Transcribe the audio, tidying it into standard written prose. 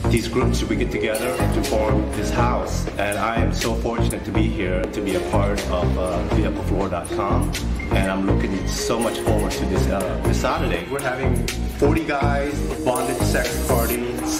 these groups, we get together to form this house. And I am so fortunate to be here, to be a part of theupperfloor.com. And I'm looking so much forward to this Saturday. We're having 40 guys, bondage sex party.